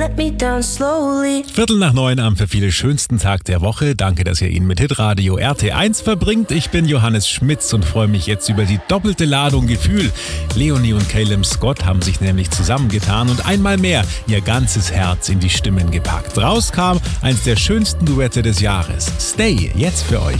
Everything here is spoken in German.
let me down slowly. 8:45 am für viele schönsten Tag der Woche. Danke, dass ihr ihn mit Hitradio RT1 verbringt. Ich bin Johannes Schmitz und freue mich jetzt über die doppelte Ladung Gefühl. Leonie und Caleb Scott haben sich nämlich zusammengetan und einmal mehr ihr ganzes Herz in die Stimmen gepackt. Rauskam eins der schönsten Duette des Jahres. Stay, jetzt für euch